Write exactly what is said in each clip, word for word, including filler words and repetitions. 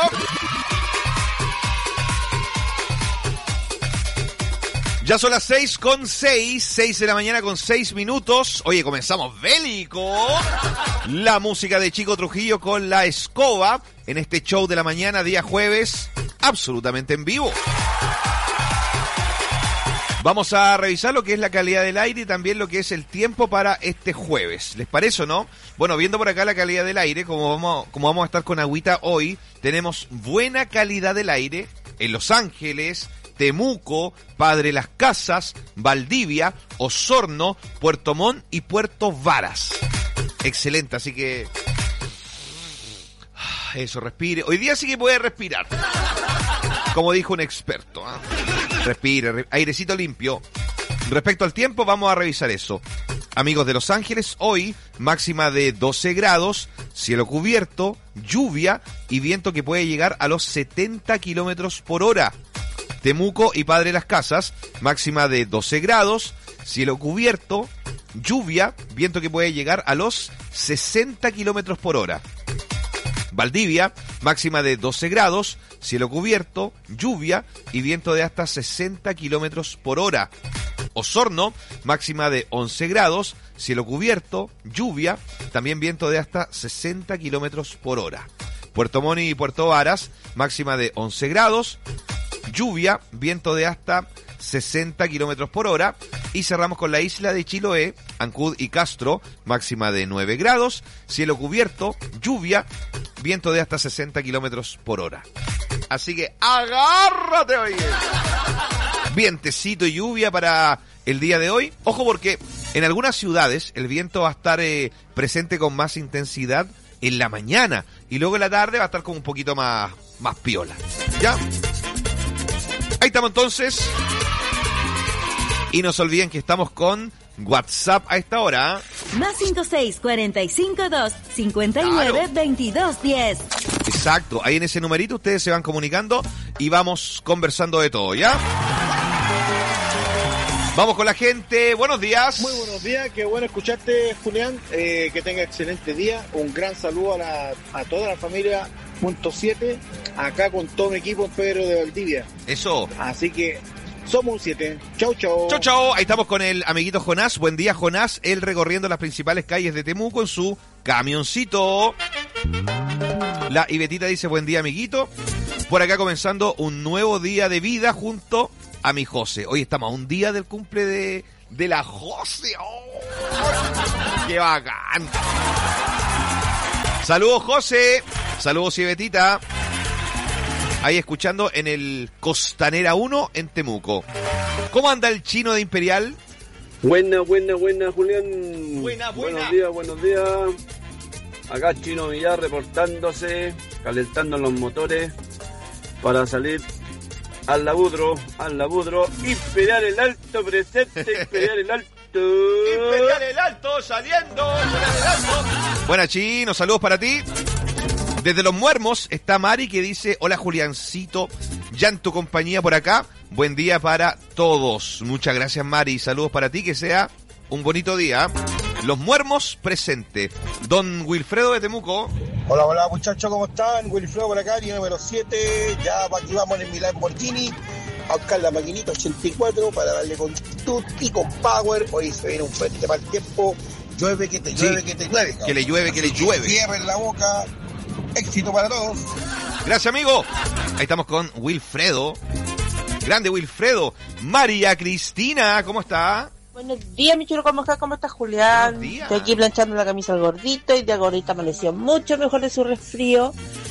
Ya son las seis con seis, seis de la mañana con seis minutos. Oye, comenzamos bélico. La música de Chico Trujillo con La Escoba en este show de la mañana, día jueves, absolutamente en vivo. Vamos a revisar lo que es la calidad del aire y también lo que es el tiempo para este jueves. ¿Les parece o no? Bueno, viendo por acá la calidad del aire, como vamos, como vamos a estar con agüita hoy, tenemos buena calidad del aire en Los Ángeles, Temuco, Padre Las Casas, Valdivia, Osorno, Puerto Montt y Puerto Varas. Excelente, así que... Eso, respire. Hoy día sí que puede respirar. Como dijo un experto. ¿eh? Respire, re... airecito limpio. Respecto al tiempo, vamos a revisar eso. Amigos de Los Ángeles, hoy máxima de doce grados, cielo cubierto, lluvia y viento que puede llegar a los setenta kilómetros por hora. Temuco y Padre Las Casas, máxima de doce grados, cielo cubierto, lluvia, viento que puede llegar a los sesenta kilómetros por hora. Valdivia, máxima de doce grados, cielo cubierto, lluvia y viento de hasta sesenta kilómetros por hora. Osorno, máxima de once grados, cielo cubierto, lluvia, también viento de hasta sesenta kilómetros por hora. Puerto Montt y Puerto Varas, máxima de once grados, lluvia, viento de hasta sesenta kilómetros por hora. Y cerramos con la isla de Chiloé, Ancud y Castro, máxima de nueve grados, cielo cubierto, lluvia, viento de hasta sesenta kilómetros por hora. Así que agárrate, oye. Vientecito y lluvia para el día de hoy. Ojo porque en algunas ciudades el viento va a estar eh, presente con más intensidad en la mañana. Y luego en la tarde va a estar como un poquito más, más piola. ¿Ya? Ahí estamos entonces. Y no se olviden que estamos con WhatsApp a esta hora. Más cinco seis, cuarenta y cinco, dos, cincuenta y nueve, Claro. veintidós, diez. Exacto, ahí en ese numerito ustedes se van comunicando y vamos conversando de todo, ¿ya? Vamos con la gente, buenos días. Muy buenos días, qué bueno escucharte, Julián. Eh, que tenga excelente día. Un gran saludo a, la, a toda la familia punto siete, acá con todo mi equipo en Pedro de Valdivia. Eso. Así que somos un siete. Chau, chau. Chau, chau. Ahí estamos con el amiguito Jonás. Buen día, Jonás. Él recorriendo las principales calles de Temuco en su camioncito. La Ibetita dice, buen día, amiguito. Por acá comenzando un nuevo día de vida junto a mi José. Hoy estamos a un día del cumple de, de la José. ¡Oh! ¡Qué bacán! Saludos, José. Saludos, Ibetita. Ahí escuchando en el Costanera uno en Temuco. ¿Cómo anda el chino de Imperial? Buena, buena, buena, Julián. Buena, buena. Buenos días, buenos días. Acá Chino Villar reportándose, calentando los motores para salir al labudro, al labudro. Imperial el alto presente, Imperial el alto. Imperial el alto saliendo. Imperial el alto. Buena, Chino, saludos para ti. Desde Los Muermos está Mari que dice, hola Juliancito, ya en tu compañía por acá, buen día para todos. Muchas gracias, Mari, saludos para ti, que sea un bonito día. Los Muermos presente. Don Wilfredo de Temuco. Hola, hola muchachos, ¿cómo están? Wilfredo por acá, línea número siete, ya aquí vamos en mi Lamborghini a buscar la maquinita ochenta y cuatro para darle con tutti, con power. Hoy se viene un frente para el tiempo, llueve que te llueve, Sí, que te llueve. que le llueve, que le llueve. Cierren la boca. Éxito para todos. Gracias, amigo. Ahí estamos con Wilfredo. Grande Wilfredo. María Cristina, ¿cómo está? Buenos días, mi chulo, ¿cómo estás? ¿Cómo estás, Julián? Buenos días. Estoy aquí planchando la camisa al gordito y de gordito amaneció mucho mejor de su resfrío.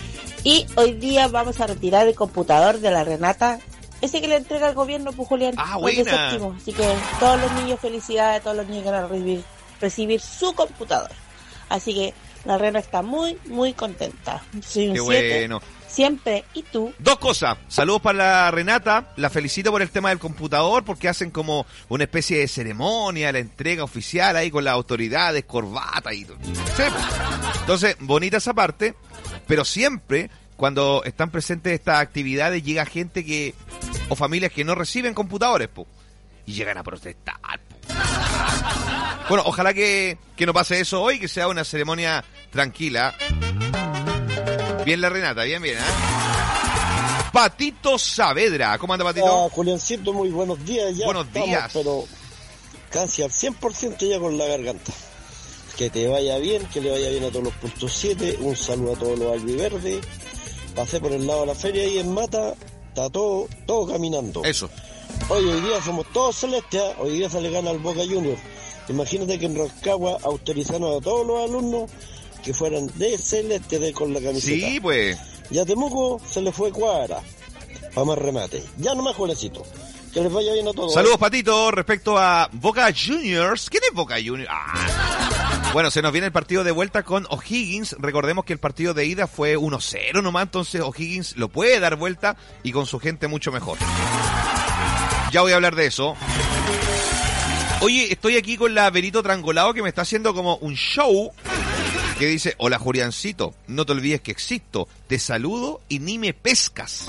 Y hoy día vamos a retirar el computador de la Renata, ese que le entrega el gobierno, pues, Julián. Ah, hoy de buena. séptimo. Así que todos los niños, felicidades, todos los niños que van a recibir, recibir su computador. Así que la Rena está muy, muy contenta. Soy un Qué siete, bueno. siempre. ¿Y tú? Dos cosas. Saludos para la Renata. La felicito por el tema del computador porque hacen como una especie de ceremonia, la entrega oficial ahí con las autoridades, corbata y todo. Sí. Entonces, bonita esa parte, pero siempre cuando están presentes estas actividades llega gente que o familias que no reciben computadores, po, y llegan a protestar, po. Bueno, ojalá que, que no pase eso hoy, que sea una ceremonia tranquila. Bien la Renata, bien, bien, ¿eh? Patito Saavedra. ¿Cómo anda, Patito? Ah, Juliancito, muy buenos días. Ya buenos estamos, días. Pero casi al cien por ciento ya con la garganta. Que te vaya bien, que le vaya bien a todos los puntos siete. Un saludo a todos los albiverdes. Pasé por el lado de la feria y en Mata está todo, todo caminando. Eso. Hoy, hoy día somos todos celestes. ¿eh? Hoy día se le gana al Boca Juniors. Imagínate que en Rancagua autorizaron a todos los alumnos que fueran de celeste de, con la camiseta. Sí, pues. Y a Temuco se le fue Cuadra. Para más remate. Ya nomás, Juancito. Que les vaya bien a todos. Saludos, Patito. Respecto a Boca Juniors. ¿Quién es Boca Juniors? Ah. Bueno, se nos viene el partido de vuelta con O'Higgins. Recordemos que el partido de ida fue uno cero nomás. Entonces O'Higgins lo puede dar vuelta y con su gente mucho mejor. Ya voy a hablar de eso. Oye, estoy aquí con la Verito Trangolado que me está haciendo como un show que dice: hola, Juliancito, no te olvides que existo, te saludo y ni me pescas.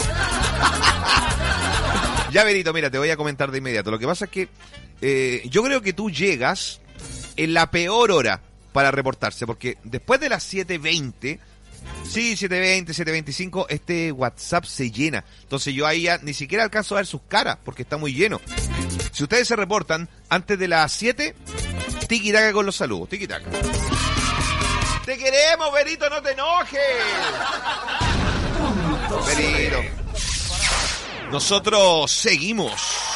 Ya, Verito, mira, te voy a comentar de inmediato. Lo que pasa es que eh, yo creo que tú llegas en la peor hora para reportarse, porque después de las siete veinte, sí, siete veinte, siete veinticinco, este WhatsApp se llena. Entonces yo ahí ya ni siquiera alcanzo a ver sus caras, porque está muy lleno. Si ustedes se reportan antes de las siete, tiki-taka con los saludos, tiki-taka. ¡Te queremos, Verito, no te enojes! Verito. Nosotros seguimos.